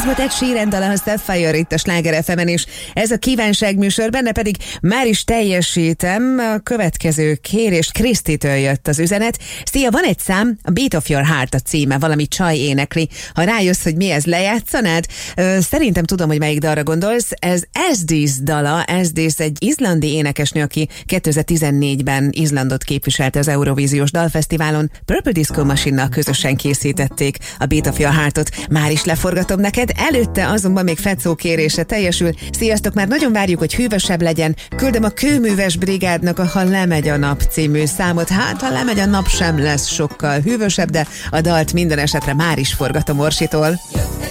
Ez volt egy Sheeran dala, a Sapphire itt a Sláger FM-en, és ez a kívánságműsor, benne pedig már is teljesítem. A következő kérés Krisztitől jött az üzenet. Szia, van egy szám, a Beat of Your Heart a címe, valami csaj énekli. Ha rájössz, hogy mi ez, lejátszanád? Szerintem tudom, hogy melyik dalra gondolsz. Ez Esdís dala. Esdís egy izlandi énekesnő, aki 2014-ben Izlandot képviselte az Eurovíziós Dalfesztiválon. Purple Disco Machine-nal közösen készítették a Beat of Your Heart-ot. Már is leforgatom neked, előtte azonban még Fecó kérése teljesül. Sziasztok, már nagyon várjuk, hogy hűvösebb legyen. Küldöm a Kőműves Brigádnak a Ha lemegy a nap című számot. Hát, ha lemegy a nap, sem lesz sokkal hűvösebb, de a dalt minden esetre már is forgatom Orsitól.